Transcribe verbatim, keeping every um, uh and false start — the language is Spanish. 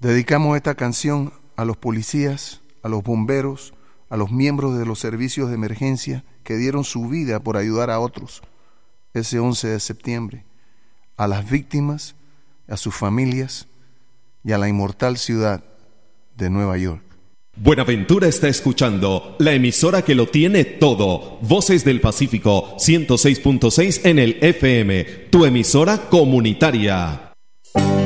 Dedicamos esta canción a los policías, a los bomberos, a los miembros de los servicios de emergencia que dieron su vida por ayudar a otros ese once de septiembre, a las víctimas, a sus familias y a la inmortal ciudad de Nueva York. Buenaventura está escuchando la emisora que lo tiene todo. Voces del Pacífico ciento seis punto seis en el F M, tu emisora comunitaria.